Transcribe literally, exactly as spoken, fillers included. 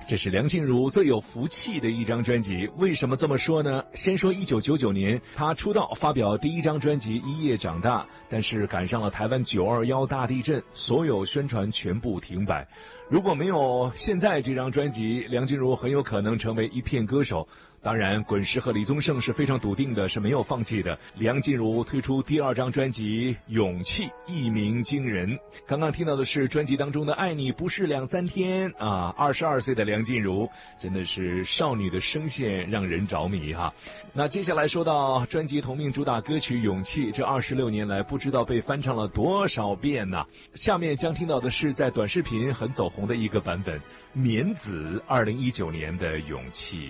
这是梁静茹最有福气的一张专辑。为什么这么说呢？先说一九九九年她出道发表第一张专辑《一夜长大》，但是赶上了台湾九二一大地震，所有宣传全部停摆。如果没有现在这张专辑，梁静茹很有可能成为一片歌手。当然滚石和李宗盛是非常笃定的，是没有放弃的。梁静茹推出第二张专辑《勇气》，一鸣惊人。刚刚听到的是专辑当中的《爱你不是两三天》啊，二十二岁的梁静茹真的是少女的声线让人着迷哈。那接下来说到专辑同名主打歌曲《勇气》，这二十六年来不知道被翻唱了多少遍呢、啊？下面将听到的是在短视频很走红的一个版本，棉子二零一九年的《勇气》。